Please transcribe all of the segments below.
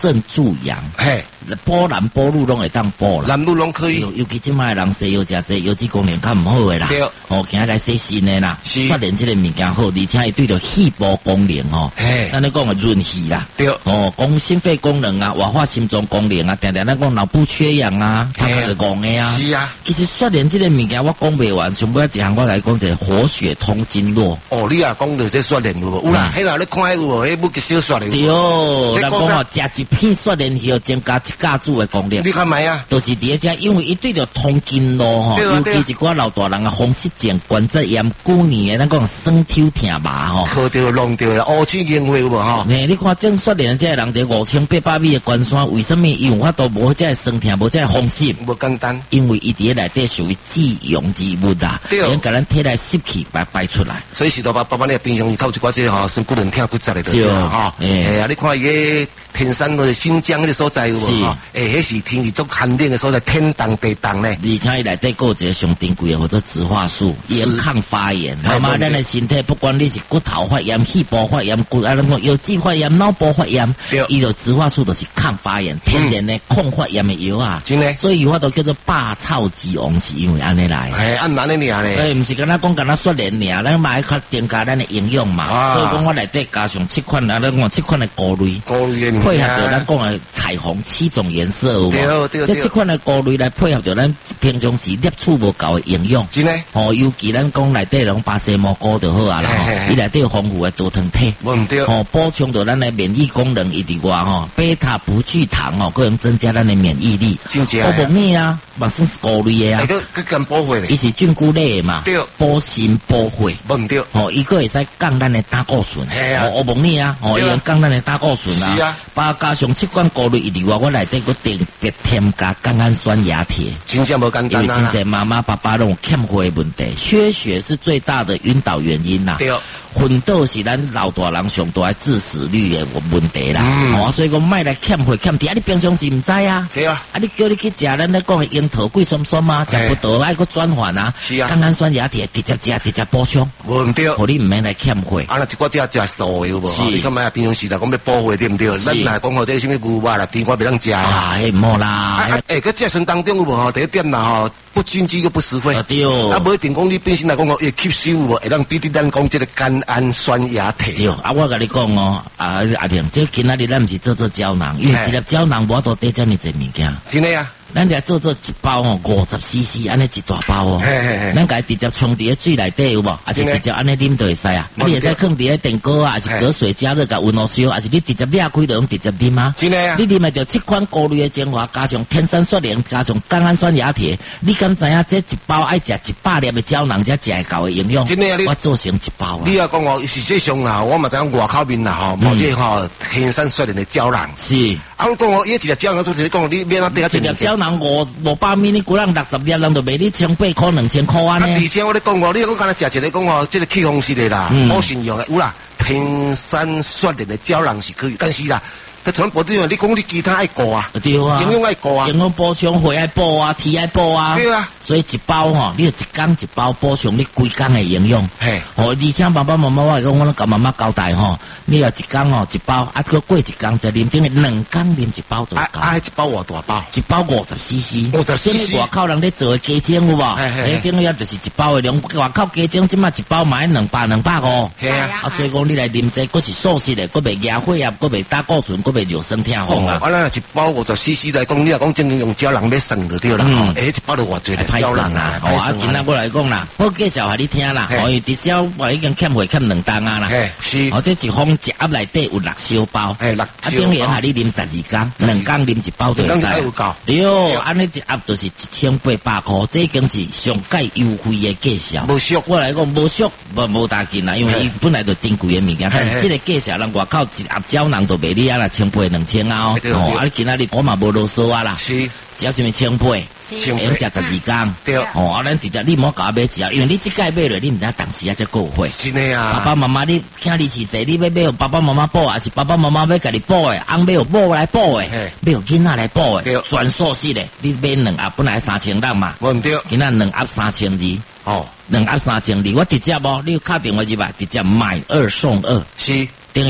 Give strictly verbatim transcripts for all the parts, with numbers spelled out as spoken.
肾助阳， 嘿， 补男补女拢会当补啦， 男女拢可以。 尤其即卖人西药食济，油脂功能较唔好诶啦。 对， 哦，今日来洗肾诶啦， 是发现即个物件好，而且伊对着肺部功能哦， 嘿， 咱咧讲诶润肺啦， 对， 哦，讲心肺功能啊，活化心脏功能啊，定定咱讲脑部缺氧啊，他个讲诶啊。 是啊， 其实发现即个物件我讲袂完，全部一项我来讲者活血通经络。 哦，你啊讲到这雪莲有无？有啦，迄啦你看有无？迄不小雪莲。 对哦，咱讲哦，食一片雪莲叶增加一家子诶功力。 你看买啊？ 都是伫遮，因为伊对着通经络吼，尤其一寡老大人啊，风湿症、关节炎、久年诶，咱讲酸抽疼麻吼， 喝着弄着啦，乌青烟花有无吼？ 诶，你看正雪莲这个人伫五千八百米诶关山，为什么伊有法度无这酸疼，无这风湿？ 无简单， 因为伊伫内底属于自溶之物啊，因甲咱体内湿气排排出来。 所以是到爸爸爸你平常透一寡些吼，身骨能疼骨质诶， 对吼，诶啊，你看伊个天山个新疆迄个所在有无？吼，诶，迄是天气足寒冷诶所在，天冻地冻咧。 而且伊内底有一个上珍贵诶，或者植化素，伊抗发炎。那么咱诶身体，不管你是骨头发炎、肺部发炎、骨啊，咱讲腰肌发炎、脑部发炎，伊就植化素就是抗发炎、天然诶抗发炎诶药啊。 真诶， 所以有法度叫做百草之王，是因为安尼来。 诶，按安尼尔咧。 诶，毋是敢若讲敢若雪莲尔，咱嘛爱较增加咱诶营养嘛。所以讲我内底加上七款啊，咱讲七款诶菇类， 菇类配合着咱讲诶彩虹七种颜色有无？ 对对对。 这七款诶菇类来配合着咱平常时摄取无够诶营养。 真诶。 哦，尤其咱讲内底种巴西蘑菇就好啊啦，伊内底有丰富诶多糖体。 无毋对。 哦，补充着咱诶免疫功能，伊伫外吼，贝塔不聚糖哦，可能增加咱诶免疫力。 真正。 我问你啊，嘛算是菇类诶啊。 个个敢保血咧？ 伊是菌菇类嘛？ 对。 补心补血。 无毋对。 哦，伊个会使降咱诶胆固醇。 系啊。 我问你啊，哦，伊降咱诶胆固醇啊。 是啊。 把加上七款菇类以外，我内底个特别添加甘氨酸亚铁。 真正无简单啊。 因为真侪妈妈爸爸拢欠血的问题，缺血是最大的晕倒原因呐。 对。 昏倒是咱老大人上大致死率的问题啦。 嗯。 哦，所以讲卖来欠血欠铁，啊，你平常时唔知啊。 对啊。 啊，你叫你去食咱咧讲的樱桃桂酸酸啊，食不到爱个转换啊。 是啊。 甘氨酸亚铁直接食直接补充。 无毋对。 互你唔免来欠血。 啊，那一寡只食素的有无？ 是。 你看卖平常时来讲要补血对毋对？咱来讲吼，这什么牛肉啦、甜瓜袂当食啊，迄唔好啦。 诶，个这顺当中有无吼？第一点啦吼，不均质又不实惠。 对。 啊，无一定讲你本身来讲吼，会吸收无，会当比你咱讲这个甘氨酸亚铁。 对，啊，我甲你讲哦，啊阿婷，这今仔日咱毋是做做胶囊，因为一粒胶囊无多得遮尔侪物件。 真诶啊！ 咱来做做一包哦，五十 C C， 安尼一大包哦。 嘿嘿嘿。 咱家直接冲伫咧水内底有无？啊是直接安尼啉就会使啊。啊，你会使放伫咧电锅啊，还是隔水加热甲温度烧，还是你直接裂开就用直接啉啊？ 真诶啊！ 你啉诶着七款菇类诶精华，加上天山雪莲，加上甘氨酸亚铁，你敢知影这一包爱食一百粒诶胶囊才食会够诶营养？ 真诶啊！ 我做成一包啊！ 你啊讲哦，实际上啊，我嘛知影外口面啦吼，无这吼天山雪莲诶胶囊。 是。 啊，我讲哦，伊一粒胶囊做是讲你免啊得啊。 一粒胶囊五五百米，你古人六十粒人就卖你千八块、两千块安尼。 而且我咧讲哦，你讲刚才食一个讲哦，这个气风湿的啦，补肾用的有啦，天山雪莲的胶囊是可以，但是啦。佢全部都用，你讲你其他爱过啊？ 对啊， 营养爱过啊， 营养补充血爱补啊，铁爱补啊。 对啊， 所以一包吼，你就一缸一包补充你规缸的营养。 嘿， 哦，而且爸爸妈妈我讲，我拢甲妈妈交代吼，你要一缸吼一包，啊，佮过一缸再啉，等于两缸啉一包就够。 啊，一包偌大包？ 一包五十 C C。 五十 C C。 外口人咧做的鸡精有无？哎，等于也就是一包的量，外口鸡精即卖一包买两百两百五。 系啊。 啊，所以讲你来啉这，佫是素食的，佫袂压血啊，佫袂胆固醇，佫袂肉酸痛。 哦，啊，咱一包五十 C C 来讲，你若讲真正用胶囊要算就对啦。嗯。诶，一包就偌济胶囊啊。 哦，啊，今仔我来讲啦，我介绍下你听啦。哦，至少我已經欠血欠兩擔啊啦。 嘿，是。 哦，這一封一盒內底有六小包。 嘿，六小包。啊， 等於下你啉十二缸，兩缸啉一包就會使。 兩缸有夠。 對，安尼一盒就是一千八百塊，這已經是上介優惠嘅介紹。 無俗， 我來講無俗，無無大件啦，因為伊本來就珍貴嘅物件，但是這個介紹人外口一盒膠囊就賣你啊啦，千八兩千啊哦。哦，啊，今仔日我嘛無囉嗦啊啦。 是。只要什麼千八？ 千八。 食十二缸。 對。 哦，啊，咱直接你莫搞買只，因為你即屆買落，你唔知當時啊才夠會。 真的啊。 爸爸媽媽你聽你是誰？你要買爸爸媽媽補，還是爸爸媽媽要家己補的？翁買有補來補的，買有囡仔來補的，全素食的。你買兩盒本來三千六嘛。 無唔對。 今仔兩盒三千二。 哦。兩盒三千二，我直接無，你打電話入來，直接買二送二。 是。 等於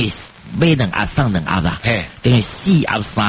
买两盒送两盒啦， 嘿， 等于四盒三。